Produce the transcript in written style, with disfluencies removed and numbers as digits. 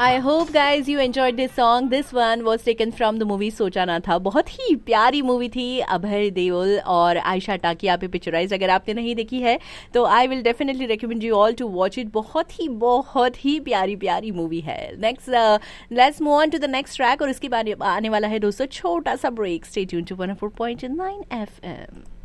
I hope guys you enjoyed this song. This one was taken from the movie सोचा ना था. बहुत ही प्यारी मूवी थी. अभय देओल और आयशा टाकिया पे पिक्चराइज. अगर आपने नहीं देखी है तो I will definitely recommend you all to watch it. बहुत ही प्यारी प्यारी मूवी है. Next let's move on to the next track और इसके बाद आने वाला है दोस्तों छोटा सा break. Stay tuned to 104.9 FM.